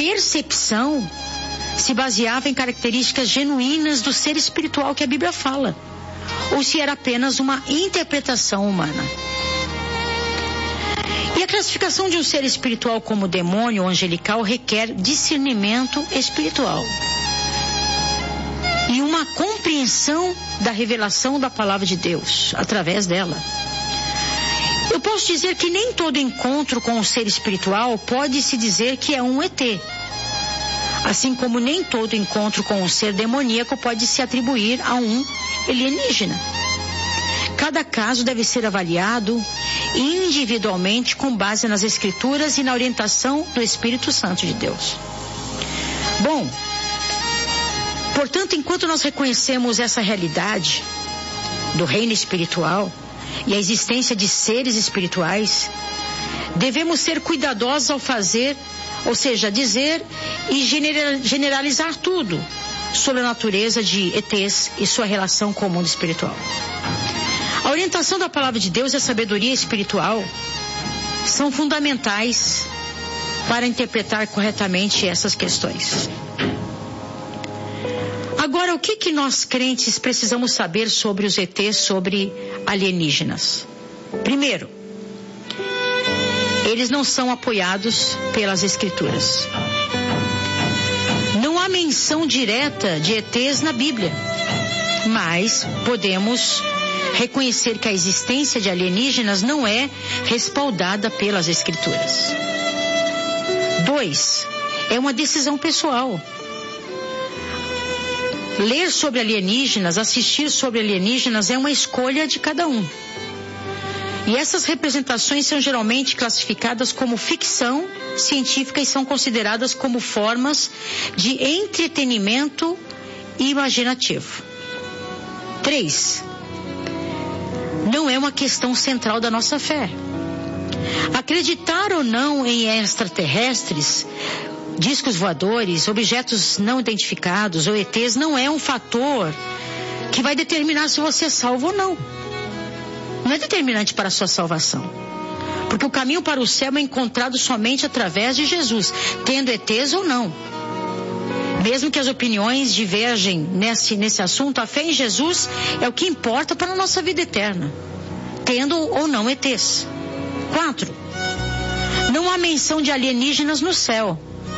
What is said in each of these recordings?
percepção se baseava em características genuínas do ser espiritual que a Bíblia fala, ou se era apenas uma interpretação humana. E a classificação de um ser espiritual como demônio ou angelical requer discernimento espiritual e uma compreensão da revelação da palavra de Deus através dela. Eu posso dizer que nem todo encontro com um ser espiritual pode se dizer que é um ET, assim como nem todo encontro com um ser demoníaco pode se atribuir a um alienígena. Cada caso deve ser avaliado individualmente com base nas Escrituras e na orientação do Espírito Santo de Deus. Bom, portanto, enquanto nós reconhecemos essa realidade do reino espiritual e a existência de seres espirituais, devemos ser cuidadosos ao fazer, ou seja, dizer e generalizar tudo sobre a natureza de ETs e sua relação com o mundo espiritual. A orientação da palavra de Deus e a sabedoria espiritual são fundamentais para interpretar corretamente essas questões. Agora, o que nós crentes precisamos saber sobre os ETs, sobre alienígenas? Primeiro, eles não são apoiados pelas Escrituras. Não há menção direta de ETs na Bíblia, mas podemos reconhecer que a existência de alienígenas não é respaldada pelas Escrituras. 2, é uma decisão pessoal. Ler sobre alienígenas, assistir sobre alienígenas é uma escolha de cada um. E essas representações são geralmente classificadas como ficção científica e são consideradas como formas de entretenimento imaginativo. 3, não é uma questão central da nossa fé. Acreditar ou não em extraterrestres, discos voadores, objetos não identificados ou ETs não é um fator que vai determinar se você é salvo ou não. Não é determinante para a sua salvação. Porque o caminho para o céu é encontrado somente através de Jesus, tendo ETs ou não. Mesmo que as opiniões divergem nesse assunto, a fé em Jesus é o que importa para a nossa vida eterna, tendo ou não ETs. 4, não há menção de alienígenas no céu.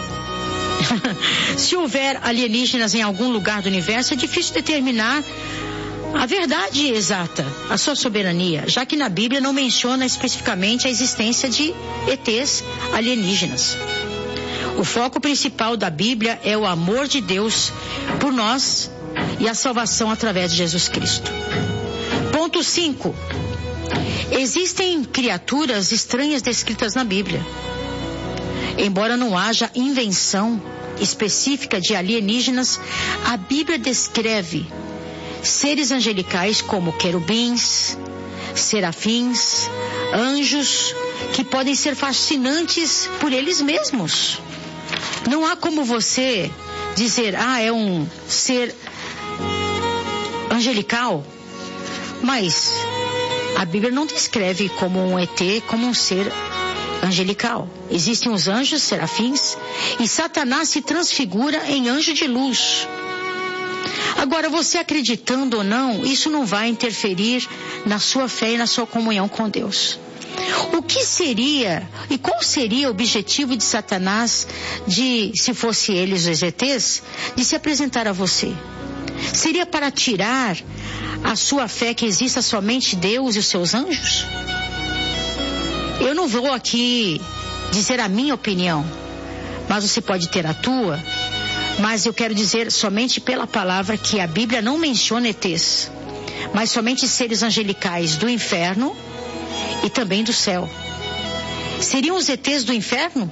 Se houver alienígenas em algum lugar do universo, é difícil determinar a verdade exata, a sua soberania, já que na Bíblia não menciona especificamente a existência de ETs alienígenas. O foco principal da Bíblia é o amor de Deus por nós e a salvação através de Jesus Cristo. Ponto 5. Existem criaturas estranhas descritas na Bíblia. Embora não haja invenção específica de alienígenas, a Bíblia descreve seres angelicais como querubins, serafins, anjos, que podem ser fascinantes por eles mesmos. Não há como você dizer, é um ser angelical, mas a Bíblia não descreve como um ET, como um ser angelical. Existem os anjos, serafins, e Satanás se transfigura em anjo de luz. Agora, você acreditando ou não, isso não vai interferir na sua fé e na sua comunhão com Deus. O que seria e qual seria o objetivo de Satanás se fosse eles os ETs, de se apresentar a você? Seria para tirar a sua fé que exista somente Deus e os seus anjos? Eu não vou aqui dizer a minha opinião, mas você pode ter a tua, mas eu quero dizer somente pela palavra que a Bíblia não menciona ETs, mas somente seres angelicais do inferno e também do céu. Seriam os ETs do inferno?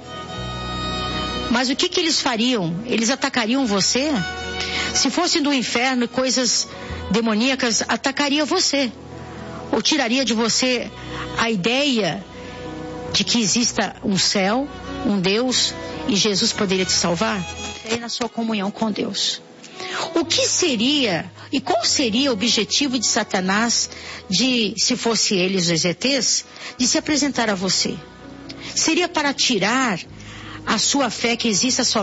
Mas o que eles fariam? Eles atacariam você? Se fossem do inferno e coisas demoníacas, atacaria você. Ou tiraria de você a ideia de que exista um céu, um Deus, e Jesus poderia te salvar? É na sua comunhão com Deus. O que seria e qual seria o objetivo de Satanás se fosse eles os ETs, de se apresentar a você? Seria para tirar a sua fé que exista